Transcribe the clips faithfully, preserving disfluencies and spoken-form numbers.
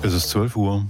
Es ist zwölf Uhr.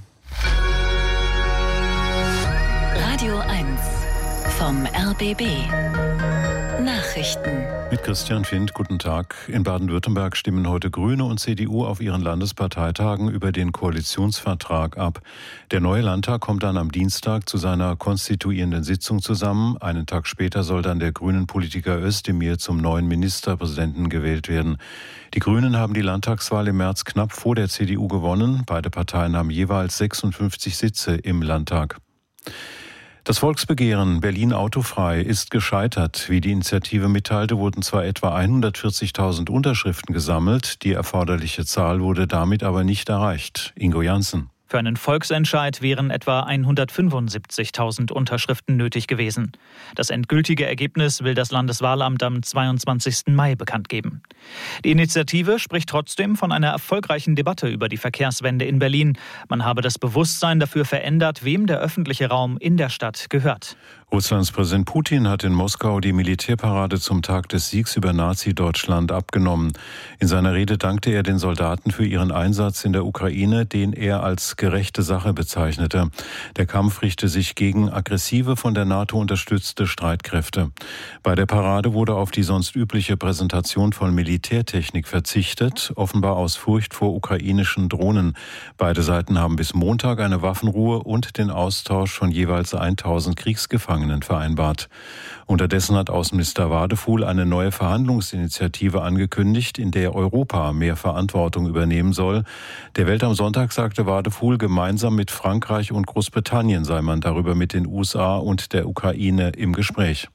Radio eins vom R B B. Nachrichten. Mit Christian Findt, guten Tag. In Baden-Württemberg stimmen heute Grüne und C D U auf ihren Landesparteitagen über den Koalitionsvertrag ab. Der neue Landtag kommt dann am Dienstag zu seiner konstituierenden Sitzung zusammen. Einen Tag später soll dann der Grünen-Politiker Özdemir zum neuen Ministerpräsidenten gewählt werden. Die Grünen haben die Landtagswahl im März knapp vor der C D U gewonnen. Beide Parteien haben jeweils sechsundfünfzig Sitze im Landtag. Das Volksbegehren Berlin autofrei ist gescheitert. Wie die Initiative mitteilte, wurden zwar etwa hundertvierzigtausend Unterschriften gesammelt, die erforderliche Zahl wurde damit aber nicht erreicht. Ingo Janssen. Für einen Volksentscheid wären etwa hundertfünfundsiebzigtausend Unterschriften nötig gewesen. Das endgültige Ergebnis will das Landeswahlamt am zweiundzwanzigsten Mai bekannt geben. Die Initiative spricht trotzdem von einer erfolgreichen Debatte über die Verkehrswende in Berlin. Man habe das Bewusstsein dafür verändert, wem der öffentliche Raum in der Stadt gehört. Russlands Präsident Putin hat in Moskau die Militärparade zum Tag des Siegs über Nazi-Deutschland abgenommen. In seiner Rede dankte er den Soldaten für ihren Einsatz in der Ukraine, den er als gerechte Sache bezeichnete. Der Kampf richte sich gegen aggressive, von der NATO unterstützte Streitkräfte. Bei der Parade wurde auf die sonst übliche Präsentation von Militärtechnik verzichtet, offenbar aus Furcht vor ukrainischen Drohnen. Beide Seiten haben bis Montag eine Waffenruhe und den Austausch von jeweils tausend Kriegsgefangenen vereinbart. Unterdessen hat Außenminister Wadefuhl eine neue Verhandlungsinitiative angekündigt, in der Europa mehr Verantwortung übernehmen soll. Der Welt am Sonntag sagte Wadefuhl, gemeinsam mit Frankreich und Großbritannien sei man darüber mit den U S A und der Ukraine im Gespräch.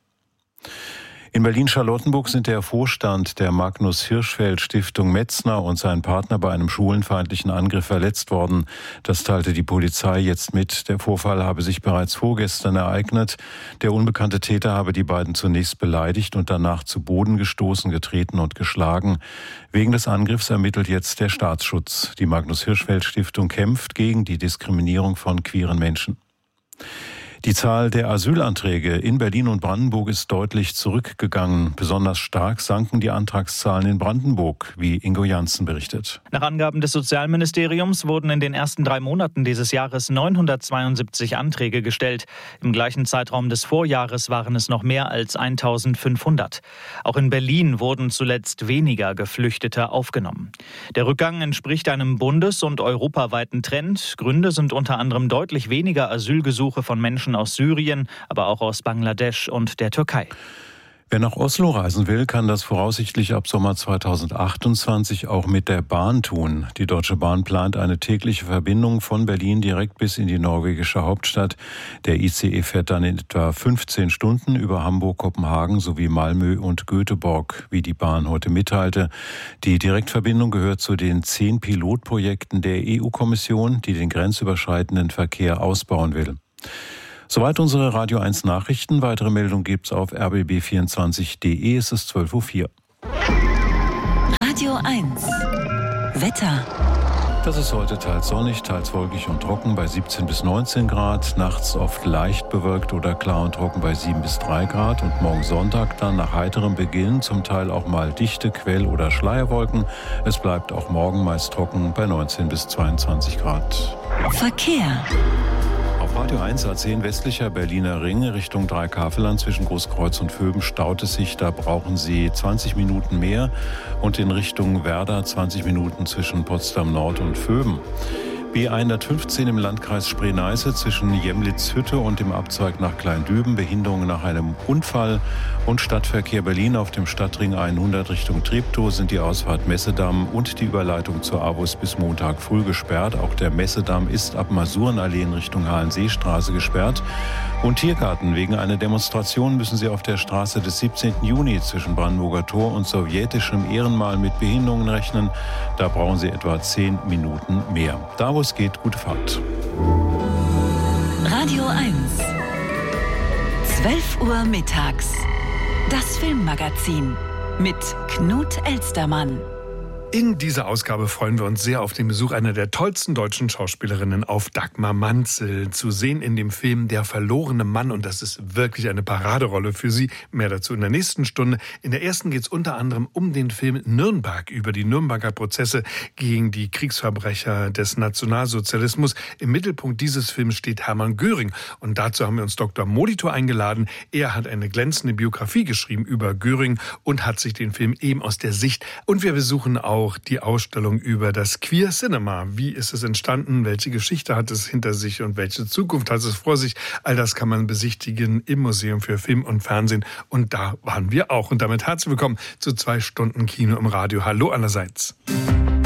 In Berlin-Charlottenburg sind der Vorstand der Magnus-Hirschfeld-Stiftung Metzner und sein Partner bei einem schwulenfeindlichen Angriff verletzt worden. Das teilte die Polizei jetzt mit. Der Vorfall habe sich bereits vorgestern ereignet. Der unbekannte Täter habe die beiden zunächst beleidigt und danach zu Boden gestoßen, getreten und geschlagen. Wegen des Angriffs ermittelt jetzt der Staatsschutz. Die Magnus-Hirschfeld-Stiftung kämpft gegen die Diskriminierung von queeren Menschen. Die Zahl der Asylanträge in Berlin und Brandenburg ist deutlich zurückgegangen. Besonders stark sanken die Antragszahlen in Brandenburg, wie Ingo Janssen berichtet. Nach Angaben des Sozialministeriums wurden in den ersten drei Monaten dieses Jahres neunhundertzweiundsiebzig Anträge gestellt. Im gleichen Zeitraum des Vorjahres waren es noch mehr als eintausendfünfhundert. Auch in Berlin wurden zuletzt weniger Geflüchtete aufgenommen. Der Rückgang entspricht einem bundes- und europaweiten Trend. Gründe sind unter anderem deutlich weniger Asylgesuche von Menschen aus Syrien, aber auch aus Bangladesch und der Türkei. Wer nach Oslo reisen will, kann das voraussichtlich ab Sommer zweitausendachtundzwanzig auch mit der Bahn tun. Die Deutsche Bahn plant eine tägliche Verbindung von Berlin direkt bis in die norwegische Hauptstadt. Der I C E fährt dann in etwa fünfzehn Stunden über Hamburg, Kopenhagen sowie Malmö und Göteborg, wie die Bahn heute mitteilte. Die Direktverbindung gehört zu den zehn Pilotprojekten der E U-Kommission, die den grenzüberschreitenden Verkehr ausbauen will. Soweit unsere Radio eins Nachrichten. Weitere Meldungen gibt's auf r b b vierundzwanzig punkt d e. Es ist zwölf Uhr vier. Radio eins. Wetter. Das ist heute teils sonnig, teils wolkig und trocken bei siebzehn bis neunzehn Grad. Nachts oft leicht bewölkt oder klar und trocken bei sieben bis drei Grad. Und morgen Sonntag dann nach heiterem Beginn zum Teil auch mal dichte Quell- oder Schleierwolken. Es bleibt auch morgen meist trocken bei neunzehn bis zweiundzwanzig Grad. Verkehr. Auf Radio eins A zehn westlicher Berliner Ring Richtung Dreikafelland zwischen Großkreuz und Vöben staut es sich. Da brauchen Sie zwanzig Minuten mehr und in Richtung Werder zwanzig Minuten zwischen Potsdam Nord und Vöben. B hundertfünfzehn im Landkreis Spree-Neiße zwischen Jemlitz-Hütte und dem Abzweig nach Kleindüben, Behinderung nach einem Unfall und Stadtverkehr Berlin auf dem Stadtring hundert Richtung Treptow sind die Ausfahrt Messedamm und die Überleitung zur A W U S bis Montag früh gesperrt. Auch der Messedamm ist ab Masurenallee in Richtung Halensseestraße gesperrt. Und Tiergarten. Wegen einer Demonstration müssen Sie auf der Straße des siebzehnten Juni zwischen Brandenburger Tor und sowjetischem Ehrenmal mit Behinderungen rechnen. Da brauchen Sie etwa zehn Minuten mehr. Da, wo es geht, gute Fahrt. Radio eins. zwölf Uhr mittags. Das Filmmagazin mit Knut Elstermann. In dieser Ausgabe freuen wir uns sehr auf den Besuch einer der tollsten deutschen Schauspielerinnen, auf Dagmar Manzel. Zu sehen in dem Film Der verlorene Mann, und das ist wirklich eine Paraderolle für sie. Mehr dazu in der nächsten Stunde. In der ersten geht es unter anderem um den Film Nürnberg, über die Nürnberger Prozesse gegen die Kriegsverbrecher des Nationalsozialismus. Im Mittelpunkt dieses Films steht Hermann Göring, und dazu haben wir uns Doktor Molitor eingeladen. Er hat eine glänzende Biografie geschrieben über Göring und hat sich den Film eben aus der Sicht, und wir besuchen auch Auch die Ausstellung über das Queer Cinema. Wie ist es entstanden? Welche Geschichte hat es hinter sich und welche Zukunft hat es vor sich? All das kann man besichtigen im Museum für Film und Fernsehen. Und da waren wir auch. Und damit herzlich willkommen zu zwei Stunden Kino im Radio. Hallo allerseits.